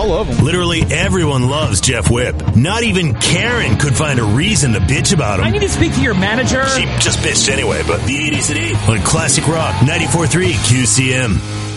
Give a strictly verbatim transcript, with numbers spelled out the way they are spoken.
love him. Literally everyone loves Jeff Whipp. Not even Karen could find a reason to bitch about him. I need to speak to your manager. She just bitched anyway, but the eighties at eight on Classic Rock ninety-four point three Q C M.